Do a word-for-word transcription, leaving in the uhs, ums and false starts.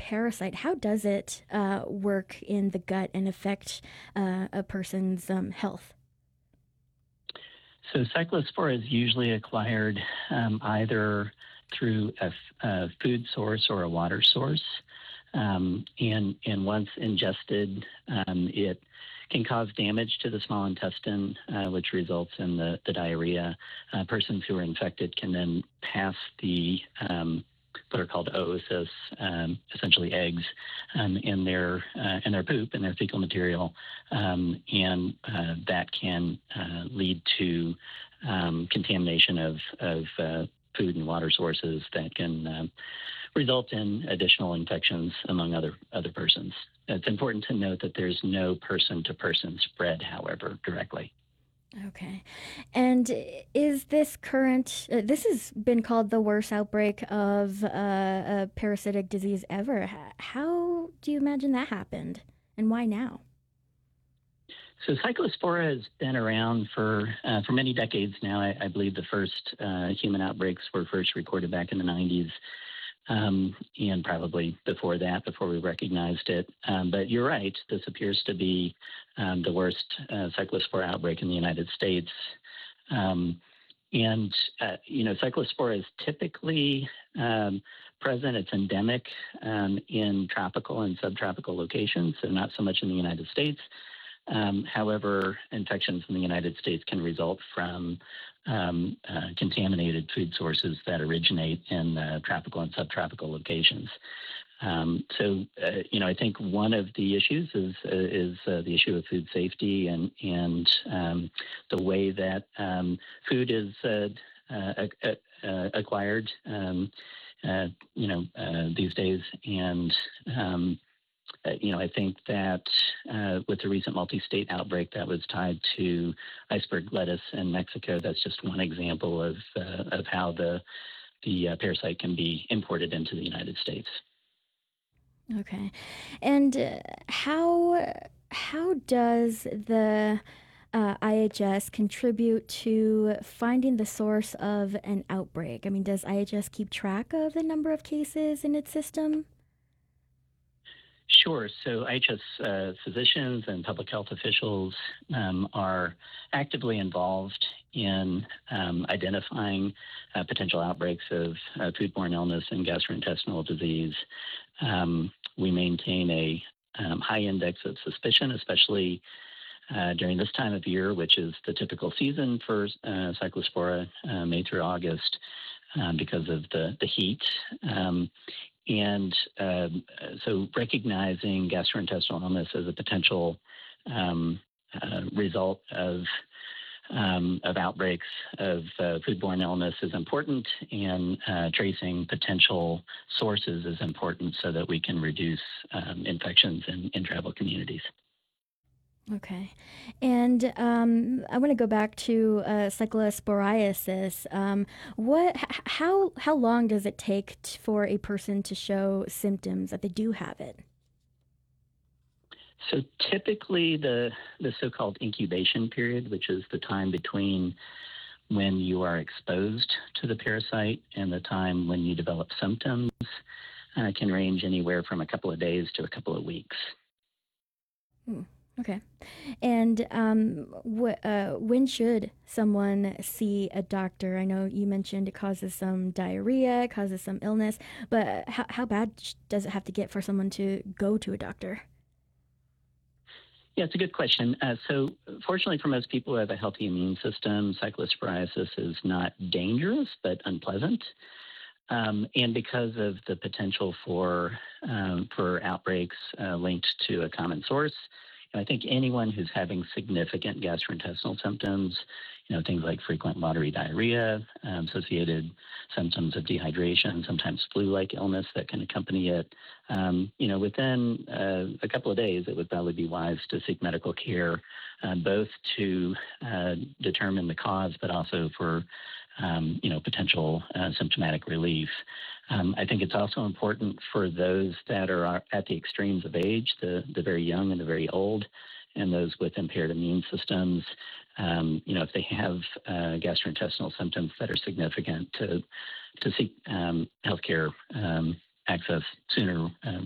parasite. How does it uh, work in the gut and affect uh, a person's um, health? So cyclospora is usually acquired um, either through a, f- a food source or a water source. Um, and, and once ingested, um, it can cause damage to the small intestine, uh, which results in the, the diarrhea. Uh, persons who are infected can then pass the um, what are called oocysts, um, essentially eggs, um, in their uh, in their poop in their fecal material, um, and uh, that can uh, lead to um, contamination of of uh, food and water sources that can um, result in additional infections among other other persons. It's important to note that there's no person-to-person spread, however, directly. Okay. And is this current, uh, this has been called the worst outbreak of uh, a parasitic disease ever. H- How do you imagine that happened? And why now? So cyclospora has been around for uh, for many decades now. I, I believe the first uh, human outbreaks were first recorded back in the nineties, um, and probably before that, before we recognized it. Um, but you're right, this appears to be um, the worst uh, cyclospora outbreak in the United States. Um, and, uh, you know, cyclospora is typically um, present, it's endemic um, in tropical and subtropical locations, so not so much in the United States. Um, however, infections in the United States can result from um, uh, contaminated food sources that originate in uh, tropical and subtropical locations. Um, so, uh, you know, I think one of the issues is uh, is uh, the issue of food safety and and um, the way that um, food is uh, uh, uh, acquired, um, uh, you know, uh, these days, and um, uh, you know, I think that uh, with the recent multi-state outbreak that was tied to iceberg lettuce in Mexico, that's just one example of uh, of how the the uh, parasite can be imported into the United States. Okay. And uh, how how does the uh, I H S contribute to finding the source of an outbreak? I mean, does I H S keep track of the number of cases in its system? Sure. So I H S uh, physicians and public health officials um, are actively involved in um, identifying uh, potential outbreaks of uh, foodborne illness and gastrointestinal disease. Um, we maintain a um, high index of suspicion, especially uh, during this time of year, which is the typical season for uh, cyclospora, uh, May through August, um, because of the, the heat. Um, and um, so recognizing gastrointestinal illness as a potential um, uh, result of um, of outbreaks of uh, foodborne illness is important, and uh, tracing potential sources is important so that we can reduce um, infections in, in travel communities. Okay. And um, I want to go back to uh, cyclosporiasis. Um, what, h- how, how long does it take t- for a person to show symptoms that they do have it? So typically the, the so-called incubation period, which is the time between when you are exposed to the parasite and the time when you develop symptoms, uh, can range anywhere from a couple of days to a couple of weeks. Hmm. Okay. And um, wh- uh, when should someone see a doctor? I know you mentioned it causes some diarrhea, it causes some illness, but how, how bad sh- does it have to get for someone to go to a doctor? Yeah, it's a good question. Uh, so, fortunately for most people who have a healthy immune system, cyclosporiasis is not dangerous but unpleasant. Um, and because of the potential for um, for outbreaks uh, linked to a common source, I think anyone who's having significant gastrointestinal symptoms, you know, things like frequent watery diarrhea, um, associated symptoms of dehydration, sometimes flu-like illness that can accompany it, um, you know, within uh, a couple of days, it would probably be wise to seek medical care, uh, both to uh, determine the cause, but also for um, you know, potential uh, symptomatic relief. Um, I think it's also important for those that are at the extremes of age, the, the very young and the very old, and those with impaired immune systems. Um, you know, if they have uh, gastrointestinal symptoms that are significant, to to seek um, healthcare um, access sooner uh,